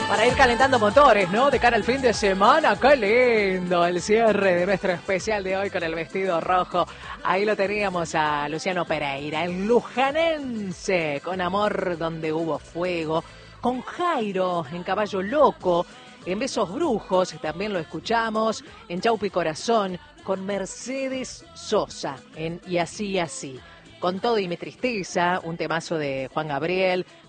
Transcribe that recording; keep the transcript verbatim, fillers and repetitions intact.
Para ir calentando motores, ¿no? De cara al fin de semana, qué lindo el cierre de nuestro especial de hoy con el vestido rojo. Ahí lo teníamos a Luciano Pereira, el lujanense, con Amor donde hubo fuego, con Jairo en Caballo Loco, en Besos Brujos, también lo escuchamos, en Chaupi Corazón, con Mercedes Sosa, en Y así y así. Con Todo y mi tristeza, un temazo de Juan Gabriel,